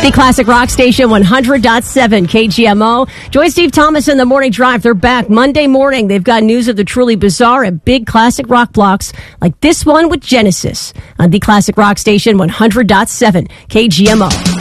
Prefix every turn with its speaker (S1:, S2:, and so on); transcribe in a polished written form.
S1: The Classic Rock Station 100.7 KGMO. Join Steve Thomas in the Morning Drive. They're back Monday morning. They've got news of the truly bizarre and big classic rock blocks like this one with Genesis on the Classic Rock Station 100.7 KGMO.